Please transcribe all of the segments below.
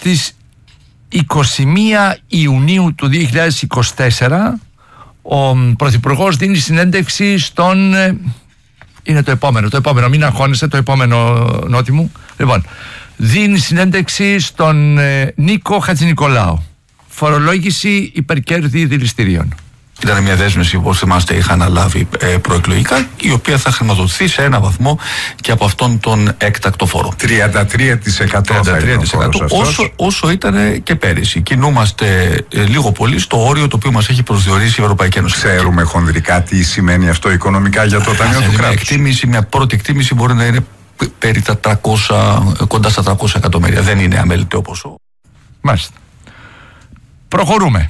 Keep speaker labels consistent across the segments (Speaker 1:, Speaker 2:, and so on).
Speaker 1: Στις 21 Ιουνίου του 2024 ο Πρωθυπουργός δίνει συνέντευξη στον... είναι το επόμενο, μην αγχώνεσαι, το επόμενο νότι μου. Λοιπόν, δίνει συνέντευξη στον Νίκο Χατζηνικολάου. Φορολόγηση υπερκέρδη δηληστηρίων.
Speaker 2: Ήταν μια δέσμευση, όπως θυμάστε, είχα αναλάβει προεκλογικά, η οποία θα χρηματοδοτηθεί σε ένα βαθμό και από αυτόν τον έκτακτο φόρο. 33% όσο ήταν και πέρυσι. Κινούμαστε λίγο πολύ στο όριο το οποίο μας έχει προσδιορίσει η Ευρωπαϊκή Ένωση.
Speaker 3: Ξέρουμε χονδρικά τι σημαίνει αυτό οικονομικά για το Ταμείο του Κράτους.
Speaker 2: Μια πρώτη εκτίμηση μπορεί να είναι περί τα 300, κοντά στα 300 εκατομμύρια. Δεν είναι αμεληταίο ποσό.
Speaker 1: Μάλιστα. Προχωρούμε.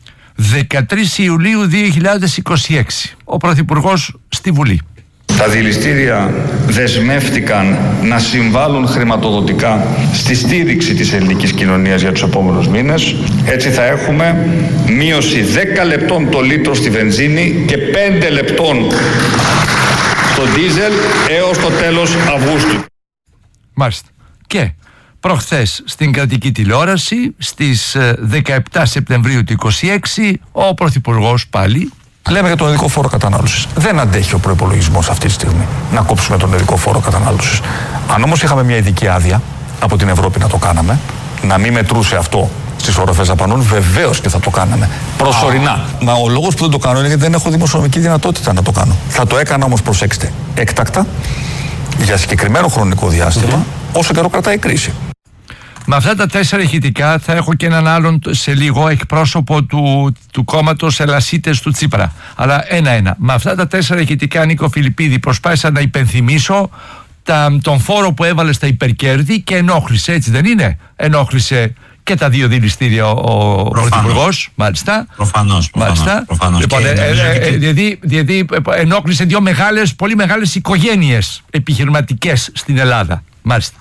Speaker 1: 13 Ιουλίου 2026. Ο Πρωθυπουργός στη Βουλή.
Speaker 4: Τα δηληστήρια δεσμεύτηκαν να συμβάλλουν χρηματοδοτικά στη στήριξη της ελληνικής κοινωνίας για τους επόμενους μήνες. Έτσι θα έχουμε μείωση 10 λεπτών το λίτρο στη βενζίνη και 5 λεπτών στο ντίζελ έως το τέλος Αυγούστου.
Speaker 1: Μάλιστα. Και προχθές στην κρατική τηλεόραση στις 17 Σεπτεμβρίου του 2026 ο Πρωθυπουργός πάλι.
Speaker 2: Λέμε για τον ειδικό φόρο κατανάλωσης. Δεν αντέχει ο προϋπολογισμός αυτή τη στιγμή να κόψουμε τον ειδικό φόρο κατανάλωσης. Αν όμως είχαμε μια ειδική άδεια από την Ευρώπη να το κάναμε, να μην μετρούσε αυτό στις οροφές δαπανών, βεβαίως και θα το κάναμε. Προσωρινά. Μα ο λόγος που δεν το κάνω είναι γιατί δεν έχω δημοσιονομική δυνατότητα να το κάνω. Θα το έκανα όμως, προσέξτε, έκτακτα, για συγκεκριμένο χρονικό διάστημα, όσο καιρό κρατάει η κρίση.
Speaker 1: Με αυτά τα 4 ηχητικά θα έχω και έναν άλλον σε λίγο εκπρόσωπο του κόμματος Ελασίτες του Τσίπρα. Αλλά ένα-ένα. Με αυτά τα 4 ηχητικά, Νίκο Φιλιππίδη, προσπάθησα να υπενθυμίσω τον φόρο που έβαλε στα υπερκέρδη και ενόχλησε, έτσι δεν είναι? Ενόχλησε και τα 2 δηληστήρια ο Πρωθυπουργός, μάλιστα.
Speaker 5: Προφανώς.
Speaker 1: Λοιπόν, δηλαδή ενόχλησε 2 πολύ μεγάλες οικογένειες επιχειρηματικές στην Ελλάδα. Μάλιστα.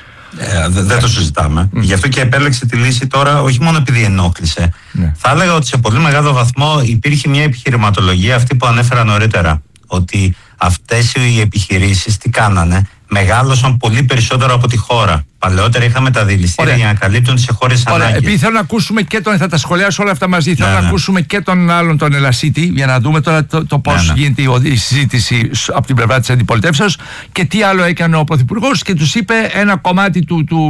Speaker 5: Δεν το συζητάμε. Γι' αυτό και επέλεξε τη λύση τώρα, όχι μόνο επειδή ενόχλησε. Θα έλεγα ότι σε πολύ μεγάλο βαθμό υπήρχε μια επιχειρηματολογία, αυτή που ανέφερα νωρίτερα. Ότι αυτές οι επιχειρήσεις τι κάνανε? Μεγάλωσαν πολύ περισσότερο από τη χώρα. Παλαιότερα είχαμε τα δηληστήρια για να καλύπτουν τις εγχώριες ανάγκες.
Speaker 1: Επειδή θέλω να ακούσουμε και θα τα σχολιάσω όλα αυτά μαζί. Θέλω να ακούσουμε και τον άλλον, τον Ελασίτη, για να δούμε τώρα το πώς γίνεται η συζήτηση από την πλευρά της αντιπολιτεύσεως και τι άλλο έκανε ο Πρωθυπουργός. Και τους είπε ένα κομμάτι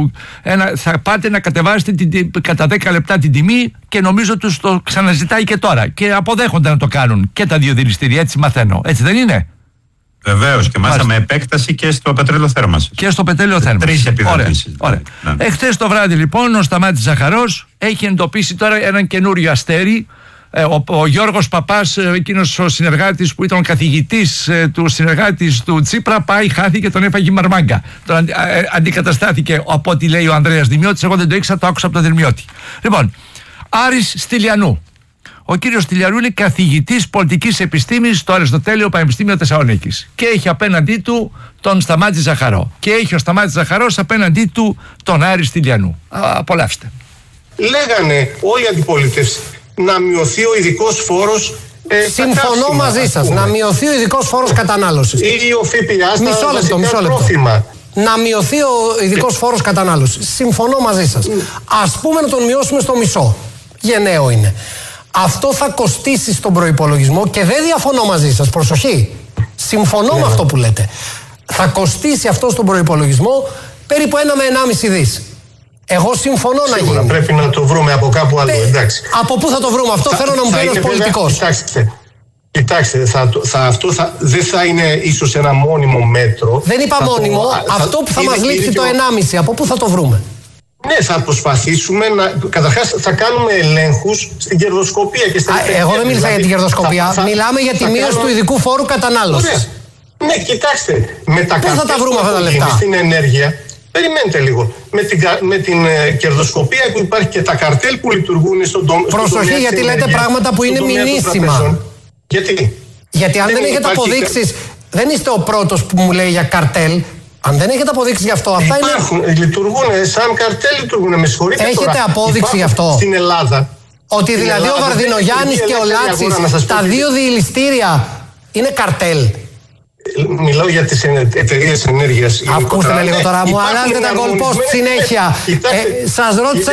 Speaker 1: θα πάτε να κατεβάσετε κατά 10 λεπτά την τιμή, και νομίζω τους το ξαναζητάει και τώρα. Και αποδέχονται να το κάνουν και τα 2 δηληστήρια. Έτσι μαθαίνω. Έτσι δεν είναι?
Speaker 5: Βεβαίως, και μάλιστα με επέκταση και στο πετρέλαιο θέρμανσης.
Speaker 1: Και στο πετρέλαιο θέρμανσης.
Speaker 5: 3 επιδοτήσεις.
Speaker 1: Ωραία. Εχθές το βράδυ λοιπόν ο Σταμάτης Ζαχαρός έχει εντοπίσει τώρα έναν καινούριο αστέρι. Ο Γιώργος Παπάς, εκείνος ο συνεργάτης που ήταν ο καθηγητής του συνεργάτης του Τσίπρα, χάθηκε, τον έφαγε η Μαρμάγκα. Τον αντικαταστάθηκε από ό,τι λέει ο Ανδρέας Δημιώτης. Εγώ δεν το ήξερα, το άκουσα από τον Δημιώτη. Λοιπόν, Άρης Στυλιανού. Ο κύριος Στυλιανού είναι καθηγητής πολιτικής επιστήμης στο Αριστοτέλειο Πανεπιστήμιο Θεσσαλονίκης και έχει απέναντί του τον Σταμάτη Ζαχαρό. Και έχει ο Σταμάτης Ζαχαρός απέναντί του τον Άρη Στυλιανού. Απολαύστε.
Speaker 6: Λέγανε όλη η αντιπολίτευση να μειωθεί ο ειδικός φόρος.
Speaker 7: Συμφωνώ μαζί σας. Να μειωθεί ο ειδικός φόρος κατανάλωσης.
Speaker 6: Ή ο ΦΠΑ στα βασικά τρόφιμα.
Speaker 7: Να μειωθεί ο ειδικός φόρος κατανάλωσης. Συμφωνώ μαζί σας. Ας πούμε να τον μειώσουμε στο μισό. Γενναίο είναι. Αυτό θα κοστίσει στον προϋπολογισμό και δεν διαφωνώ μαζί σας. Προσοχή. Συμφωνώ με αυτό που λέτε. Θα κοστίσει αυτό στον προϋπολογισμό περίπου 1 με 1,5 δις. Εγώ συμφωνώ να γίνει.
Speaker 6: Πρέπει να το βρούμε από κάπου αλλού. Εντάξει.
Speaker 7: Από πού θα το βρούμε αυτό? Θέλω να μου πει ένας πολιτικός.
Speaker 6: Κοιτάξτε, αυτό δεν θα είναι ίσως ένα μόνιμο μέτρο.
Speaker 7: Δεν είπα μόνιμο. Αυτό που θα μας λείψει το 1,5, από πού θα το βρούμε?
Speaker 6: Ναι, θα προσπαθήσουμε καταρχάς θα κάνουμε ελέγχους στην κερδοσκοπία και στην
Speaker 7: Εγώ δεν μίλησα για την κερδοσκοπία. Μιλάμε για τη μείωση του ειδικού φόρου κατανάλωσης.
Speaker 6: Ναι, κοιτάξτε. Με τα
Speaker 7: πού θα τα βρούμε αυτά τα λεφτά?
Speaker 6: Στην ενέργεια. Περιμένετε λίγο. Με την κερδοσκοπία που υπάρχει και τα καρτέλ που λειτουργούν στον τομέα.
Speaker 7: Προσοχή, γιατί λέτε πράγματα που είναι μηνύσιμα. Γιατί αν δεν έχετε αποδείξεις, δεν είστε ο πρώτος που μου λέει για καρτέλ. Αν δεν έχετε αποδείξει γι' αυτό, αυτά
Speaker 6: λειτουργούν σαν καρτέλ, λειτουργούν. Με συγχωρείτε.
Speaker 7: Έχετε απόδειξη γι' αυτό?
Speaker 6: Στην Ελλάδα.
Speaker 7: Ότι δηλαδή ο Βαρδινογιάννης και ο Λάτσης, τα 2 δηληστήρια είναι καρτέλ.
Speaker 6: Μιλάω για τις εταιρείες ενέργειας.
Speaker 7: Ακούστε με λίγο τώρα, μου αλλάζετε τα goalpost συνέχεια. Σας ρώτησα